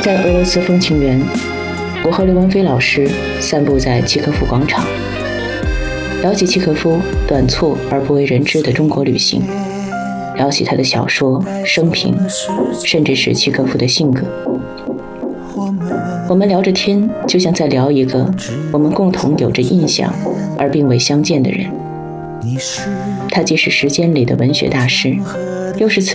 在俄罗斯风情园，我和刘文飞老师散步在契诃夫广场，聊起契诃夫短促而不为人知的中国旅行，聊起他的小说、生平，甚至是契诃夫的性格。我们聊着天，就像在聊一个我们共同有着印象而并未相见的人。他既是时间里的文学大师，又是